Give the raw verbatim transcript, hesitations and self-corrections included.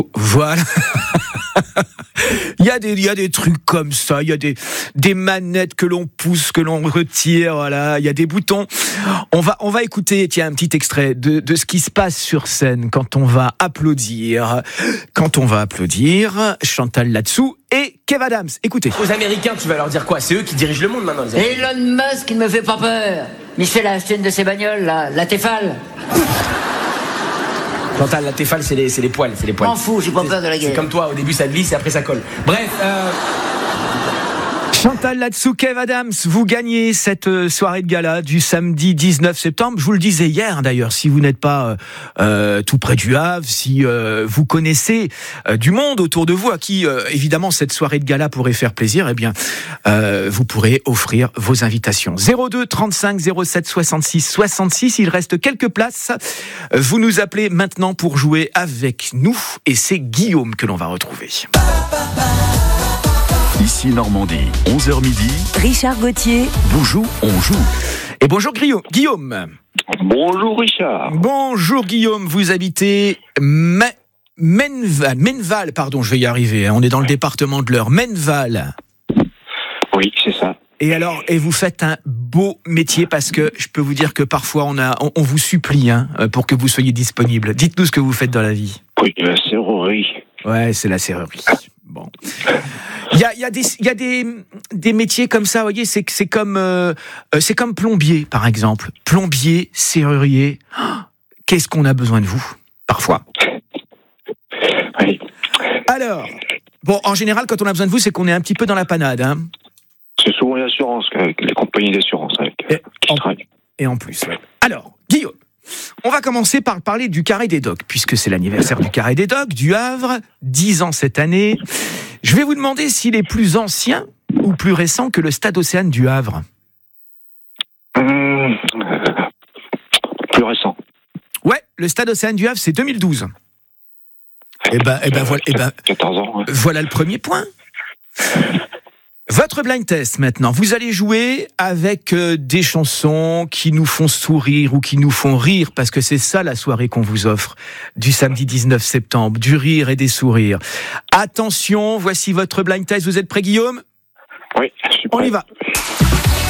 Voilà. Il y a des, il y a des trucs comme ça. Il y a des, des manettes que l'on pousse, que l'on retire. Voilà. Il y a des boutons. On va, on va écouter, tiens, un petit extrait de, de ce qui se passe sur scène quand on va applaudir. Quand on va applaudir, Chantal Latsou et Kev Adams. Écoutez. Aux Américains, tu vas leur dire quoi? C'est eux qui dirigent le monde maintenant, les Américains. Elon Musk, il ne me fait pas peur. Michel a acheté une de ses bagnoles, la, la Tefal. Chantal, la Tefal, c'est les, c'est les poils, c'est les poils. M'en fous, j'ai pas peur de la guerre. C'est comme toi, au début ça glisse et après ça colle. Bref, euh... Chantal Latsou, Kev Adams, vous gagnez cette soirée de gala du samedi dix-neuf septembre. Je vous le disais hier d'ailleurs, si vous n'êtes pas euh, tout près du Havre, si euh, vous connaissez euh, du monde autour de vous à qui euh, évidemment cette soirée de gala pourrait faire plaisir, eh bien euh, vous pourrez offrir vos invitations. zéro deux trente-cinq zéro sept soixante-six soixante-six, il reste quelques places. Vous nous appelez maintenant pour jouer avec nous et c'est Guillaume que l'on va retrouver. Ici Normandie, onze heures midi. Richard Gauthier. Bonjour, on joue. Et bonjour Guillaume. Bonjour Richard. Bonjour Guillaume, vous habitez Ma- Menneval, Menneval, pardon, je vais y arriver, hein, on est dans le département de l'Eure, Menneval. Oui, c'est ça. Et alors, et vous faites un beau métier parce que je peux vous dire que parfois on, a, on, on vous supplie hein, pour que vous soyez disponible. Dites-nous ce que vous faites dans la vie. Oui, la serrurerie. Ouais, c'est la serrurerie. Bon. Il y a, il y a, des, il y a des, des métiers comme ça, vous voyez, c'est, c'est, comme, euh, c'est comme plombier, par exemple. Plombier, serrurier. Oh, qu'est-ce qu'on a besoin de vous, parfois? Oui. Alors, bon, en général, quand on a besoin de vous, c'est qu'on est un petit peu dans la panade. Hein. C'est souvent l'assurance, avec les compagnies d'assurance avec et, qui en, travaillent. Et en plus, ouais. Alors, Guillaume, on va commencer par parler du Carré des Docks, puisque c'est l'anniversaire du Carré des Docks, du Havre, dix ans cette année. Je vais vous demander s'il est plus ancien ou plus récent que le Stade Océane du Havre. Hum, euh, plus récent. Ouais, le Stade Océane du Havre, c'est deux mille douze. Eh ben, eh ben, voilà, eh ben, quatorze ans. Ouais. Voilà le premier point. Votre blind test maintenant. Vous allez jouer avec euh, des chansons qui nous font sourire ou qui nous font rire, parce que c'est ça la soirée qu'on vous offre du samedi dix-neuf septembre, du rire et des sourires. Attention, voici votre blind test. Vous êtes prêt, Guillaume ? Oui, je suis prêt. On y va.